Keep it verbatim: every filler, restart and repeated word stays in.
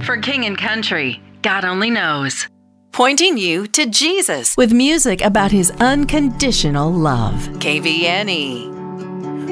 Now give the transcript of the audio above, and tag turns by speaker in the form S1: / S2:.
S1: For King and Country, God only knows.
S2: Pointing you to Jesus
S3: with music about His unconditional love.
S2: K V N E.